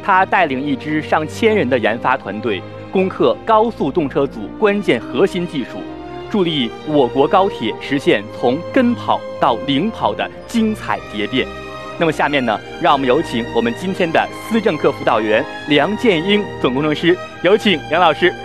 他带领一支上千人的研发团队，攻克高速动车组关键核心技术，助力我国高铁实现从跟跑到领跑的精彩蝶变。那么下面呢，让我们有请我们今天的思政课辅导员梁建英总工程师，有请梁老师。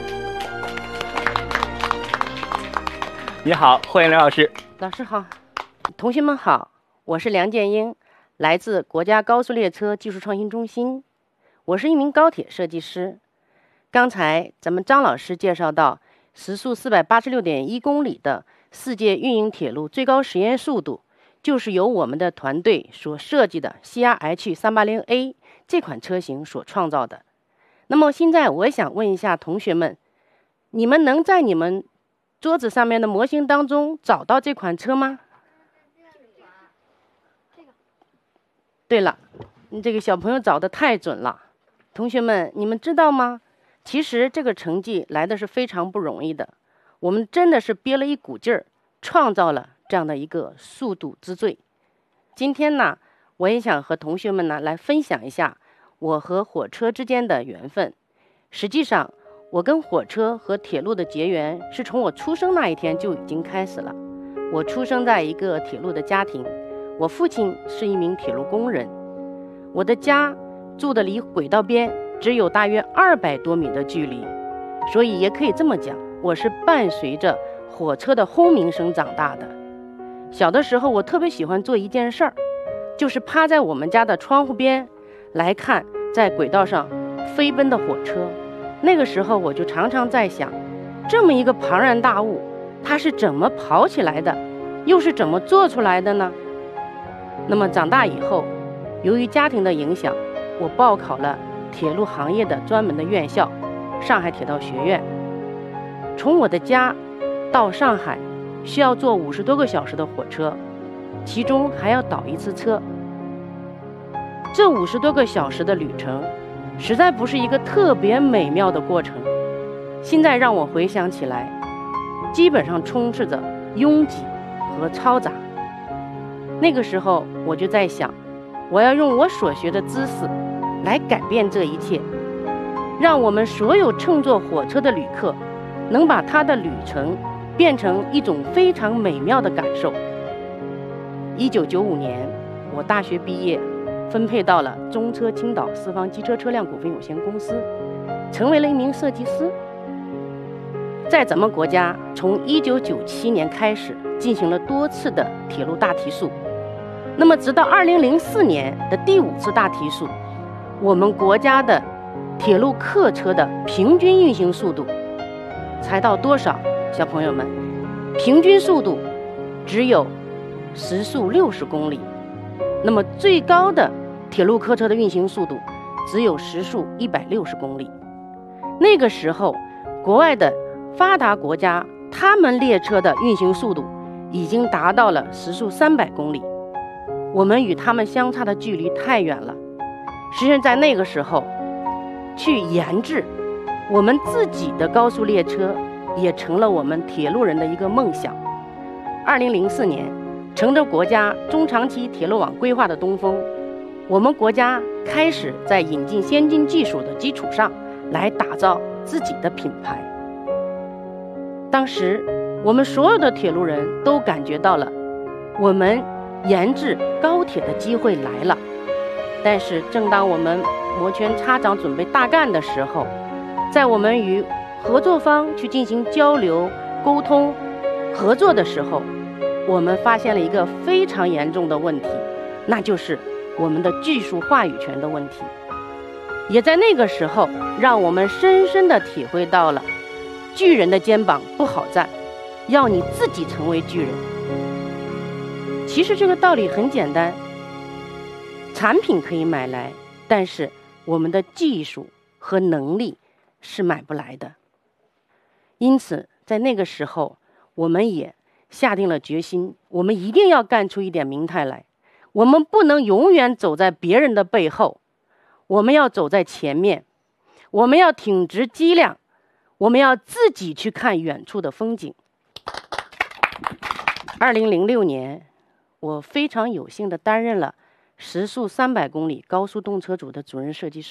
你好，欢迎梁老师。 老师好，同学们好，我是梁建英，来自国家高速列车技术创新中心，我是一名高铁设计师。刚才咱们张老师介绍到，时速486.1公里的世界运营铁路最高实验速度，就是由我们的团队所设计的 CRH380A 这款车型所创造的。那么现在我想问一下同学们，你们能在你们桌子上面的模型当中找到这款车吗？对了，你这个小朋友找的太准了。同学们，你们知道吗？其实这个成绩来的是非常不容易的，我们真的是憋了一股劲儿，创造了这样的一个速度之最。今天呢，我也想和同学们呢来分享一下我和火车之间的缘分。实际上，我跟火车和铁路的结缘是从我出生那一天就已经开始了。我出生在一个铁路的家庭，我父亲是一名铁路工人，我的家住的离轨道边只有大约200多米的距离，所以也可以这么讲，我是伴随着火车的轰鸣声长大的。小的时候，我特别喜欢做一件事儿，就是趴在我们家的窗户边来看在轨道上飞奔的火车。那个时候我就常常在想，这么一个庞然大物，它是怎么跑起来的，又是怎么做出来的呢？那么长大以后，由于家庭的影响，我报考了铁路行业的专门的院校——上海铁道学院。从我的家到上海需要坐50多个小时的火车，其中还要倒一次车。这50多个小时的旅程实在不是一个特别美妙的过程，现在让我回想起来，基本上充斥着拥挤和嘈杂。那个时候我就在想，我要用我所学的知识来改变这一切，让我们所有乘坐火车的旅客能把他的旅程变成一种非常美妙的感受。1995年我大学毕业，分配到了中车青岛四方机车车辆股份有限公司，成为了一名设计师。在咱们国家，从1997年开始进行了多次的铁路大提速，那么直到2004年的第5次大提速，我们国家的铁路客车的平均运行速度才到多少？小朋友们，平均速度只有时速60公里，那么最高的铁路客车的运行速度只有时速160公里。那个时候，国外的发达国家，他们列车的运行速度已经达到了时速300公里，我们与他们相差的距离太远了。实际上，在那个时候，去研制我们自己的高速列车，也成了我们铁路人的一个梦想。2004年，乘着国家中长期铁路网规划的东风，我们国家开始在引进先进技术的基础上来打造自己的品牌。当时我们所有的铁路人都感觉到了我们研制高铁的机会来了。但是正当我们摩拳擦掌准备大干的时候，在我们与合作方去进行交流沟通合作的时候，我们发现了一个非常严重的问题，那就是我们的技术话语权的问题。也在那个时候，让我们深深地体会到了巨人的肩膀不好站，要你自己成为巨人。其实这个道理很简单，产品可以买来，但是我们的技术和能力是买不来的。因此在那个时候，我们也下定了决心，我们一定要干出一点名堂来。我们不能永远走在别人的背后，我们要走在前面，我们要挺直脊梁，我们要自己去看远处的风景。2006年，我非常有幸地担任了时速300公里高速动车组的主任设计师。